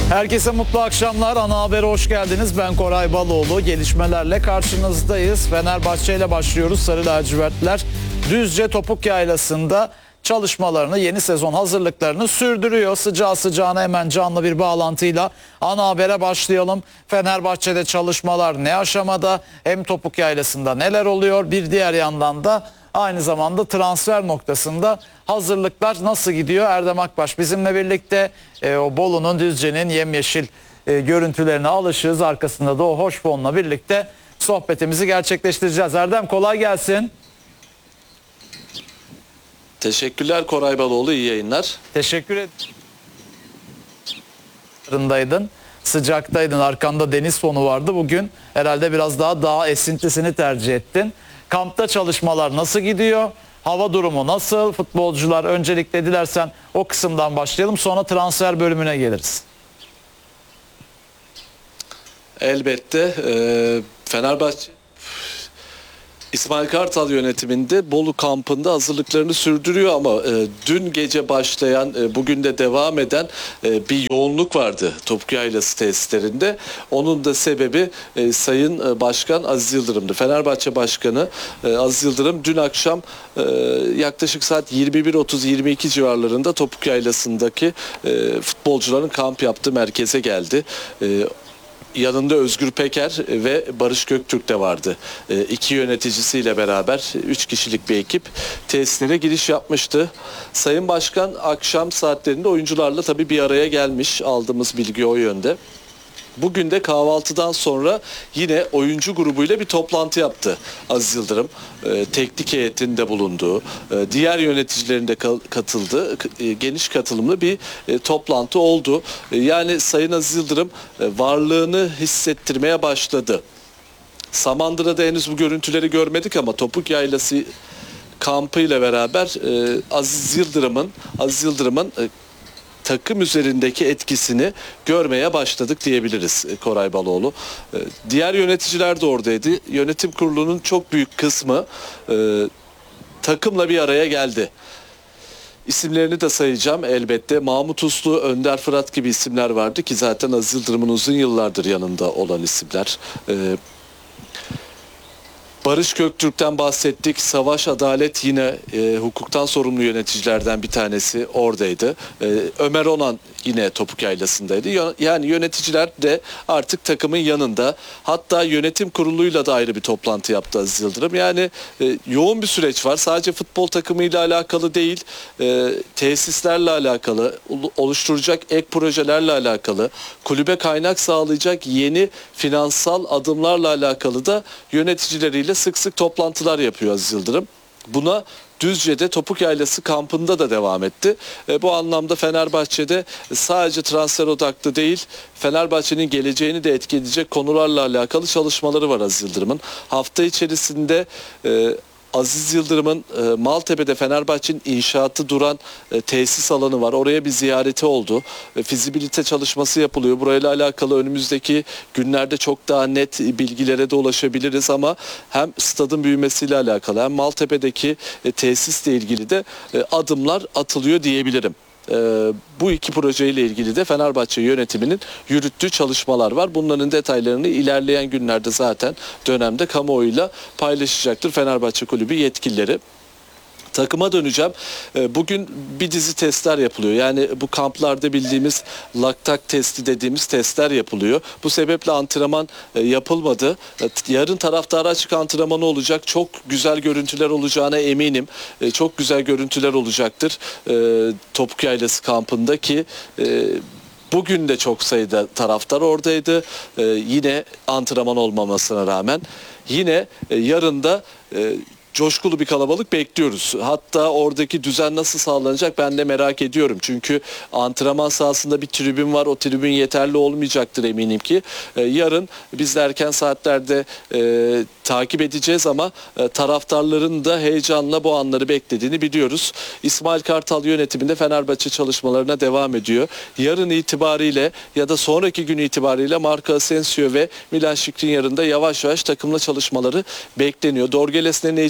Herkese mutlu akşamlar. Ana Haber'e hoş geldiniz. Ben Koray Baloğlu. Gelişmelerle karşınızdayız. Fenerbahçe ile başlıyoruz. Sarı lacivertler Düzce Topuk Yaylası'nda çalışmalarını, yeni sezon hazırlıklarını sürdürüyor. Sıcağı sıcağına hemen canlı bir bağlantıyla Ana Haber'e başlayalım. Fenerbahçe'de çalışmalar ne aşamada? Hem Topuk Yaylası'nda neler oluyor? Bir diğer yandan da aynı zamanda transfer noktasında hazırlıklar nasıl gidiyor? Erdem Akbaş bizimle birlikte. O Bolu'nun, Düzce'nin yemyeşil görüntülerine alışığız. Arkasında da o hoş fonla birlikte sohbetimizi gerçekleştireceğiz. Erdem, kolay gelsin. Teşekkürler Koray Baloğlu, iyi yayınlar. Teşekkür ederim. Sıcaktaydın, arkanda deniz fonu vardı. Bugün herhalde biraz daha dağ esintisini tercih ettin. Kampta çalışmalar nasıl gidiyor? Hava durumu nasıl? Futbolcular, öncelikle dilersen o kısımdan başlayalım. Sonra transfer bölümüne geliriz. Elbette Fenerbahçe İsmail Kartal yönetiminde Bolu kampında hazırlıklarını sürdürüyor ama dün gece başlayan, bugün de devam eden bir yoğunluk vardı Topuk Yaylası tesislerinde. Onun da sebebi Sayın Başkan Aziz Yıldırım'dı. Fenerbahçe Başkanı Aziz Yıldırım dün akşam yaklaşık saat 21.30-22 civarlarında Topuk Yaylası'ndaki futbolcuların kamp yaptığı merkeze geldi. Yanında Özgür Peker ve Barış Göktürk de vardı. İki yöneticisiyle beraber 3 kişilik bir ekip tesislere giriş yapmıştı. Sayın Başkan akşam saatlerinde oyuncularla tabii bir araya gelmiş. Aldığımız bilgi o yönde. Bugün de kahvaltıdan sonra yine oyuncu grubuyla bir toplantı yaptı Aziz Yıldırım. Teknik heyetinde bulunduğu, diğer yöneticilerin de katıldığı geniş katılımlı bir toplantı oldu. Yani Sayın Aziz Yıldırım varlığını hissettirmeye başladı. Samandıra'da henüz bu görüntüleri görmedik ama Topuk Yaylası kampı ile beraber Aziz Yıldırım'ın takım üzerindeki etkisini görmeye başladık diyebiliriz Koray Baloğlu. Diğer yöneticiler de oradaydı. Yönetim kurulunun çok büyük kısmı takımla bir araya geldi. İsimlerini de sayacağım elbette. Mahmut Uslu, Önder Fırat gibi isimler vardı ki zaten Aziz Yıldırım'ın uzun yıllardır yanında olan isimler. Barış Göktürk'ten bahsettik. Savaş Adalet yine hukuktan sorumlu yöneticilerden bir tanesi oradaydı. Ömer Onan yine Topuk Yaylası'ndaydı. Yani yöneticiler de artık takımın yanında. Hatta yönetim kuruluyla da ayrı bir toplantı yaptı Aziz Yıldırım. Yani yoğun bir süreç var. Sadece futbol takımıyla alakalı değil, tesislerle alakalı, oluşturacak ek projelerle alakalı, kulübe kaynak sağlayacak yeni finansal adımlarla alakalı da yöneticileriyle sık sık toplantılar yapıyor Aziz Yıldırım. Buna Düzce'de Topuk Yaylası kampında da devam etti. Bu anlamda Fenerbahçe'de sadece transfer odaklı değil, Fenerbahçe'nin geleceğini de etki edecek konularla alakalı çalışmaları var Aziz Yıldırım'ın. Hafta içerisinde Aziz Yıldırım'ın Maltepe'de Fenerbahçe'nin inşaatı duran tesis alanı var. Oraya bir ziyareti oldu. Fizibilite çalışması yapılıyor. Burayla alakalı önümüzdeki günlerde çok daha net bilgilere de ulaşabiliriz ama hem stadın büyümesiyle alakalı hem Maltepe'deki tesisle ilgili de adımlar atılıyor diyebilirim. Bu iki projeyle ilgili de Fenerbahçe yönetiminin yürüttüğü çalışmalar var. Bunların detaylarını ilerleyen günlerde zaten dönemde kamuoyuyla paylaşacaktır Fenerbahçe Kulübü yetkilileri. Takıma döneceğim. Bugün bir dizi testler yapılıyor. Yani bu kamplarda bildiğimiz laktat testi dediğimiz testler yapılıyor. Bu sebeple antrenman yapılmadı. Yarın taraftara açık antrenmanı olacak. Çok güzel görüntüler olacağına eminim. Çok güzel görüntüler olacaktır. Topuk Yaylası kampında ki bugün de çok sayıda taraftar oradaydı. Yine antrenman olmamasına rağmen. Yine yarın da coşkulu bir kalabalık bekliyoruz. Hatta oradaki düzen nasıl sağlanacak ben de merak ediyorum. Çünkü antrenman sahasında bir tribün var. O tribün yeterli olmayacaktır eminim ki. Yarın biz de erken saatlerde takip edeceğiz ama taraftarların da heyecanla bu anları beklediğini biliyoruz. İsmail Kartal yönetiminde Fenerbahçe çalışmalarına devam ediyor. Yarın itibariyle ya da sonraki gün itibariyle Marco Asensio ve Milan Skriniar'ın da yavaş yavaş takımla çalışmaları bekleniyor. Dorgeles Neneic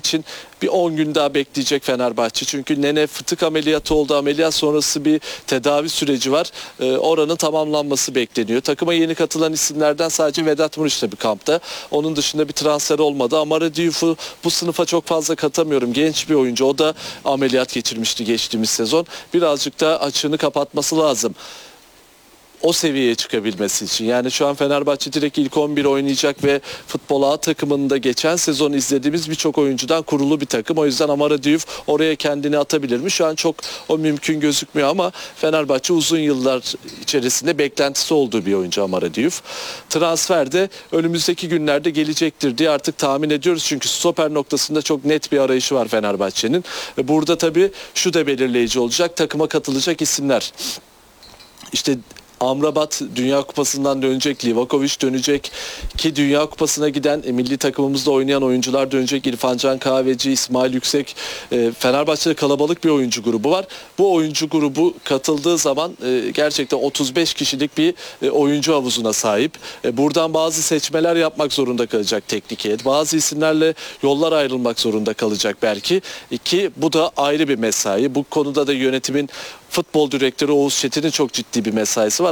için bir 10 gün daha bekleyecek Fenerbahçe. Çünkü Nene fıtık ameliyatı oldu. Ameliyat sonrası bir tedavi süreci var. Oranın tamamlanması bekleniyor. Takıma yeni katılan isimlerden sadece Vedat Muriç tabii kampta. Onun dışında bir transfer olmadı. Amara Diouf'u bu sınıfa çok fazla katamıyorum. Genç bir oyuncu. O da ameliyat geçirmişti geçtiğimiz sezon. Birazcık da açığını kapatması lazım. O seviyeye çıkabilmesi için. Yani şu an Fenerbahçe direkt ilk 11 oynayacak ve futbol A takımında geçen sezon izlediğimiz birçok oyuncudan kurulu bir takım. O yüzden Amara Diouf oraya kendini atabilir mi? Şu an çok o mümkün gözükmüyor ama Fenerbahçe uzun yıllar içerisinde beklentisi olduğu bir oyuncu Amara Diouf. Transfer de önümüzdeki günlerde gelecektir diye artık tahmin ediyoruz. Çünkü stoper noktasında çok net bir arayışı var Fenerbahçe'nin. Burada tabii şu da belirleyici olacak. Takıma katılacak isimler. İşte Amrabat Dünya Kupası'ndan dönecek, Livakovic dönecek ki Dünya Kupası'na giden milli takımımızda oynayan oyuncular dönecek. İrfan Can Kahveci, İsmail Yüksek, Fenerbahçe'de kalabalık bir oyuncu grubu var. Bu oyuncu grubu katıldığı zaman gerçekten 35 kişilik bir oyuncu havuzuna sahip. Buradan bazı seçmeler yapmak zorunda kalacak teknik heyet. Bazı isimlerle yollar ayrılmak zorunda kalacak belki ki bu da ayrı bir mesai. Bu konuda da yönetimin futbol direktörü Oğuz Çetin'in çok ciddi bir mesaisi var.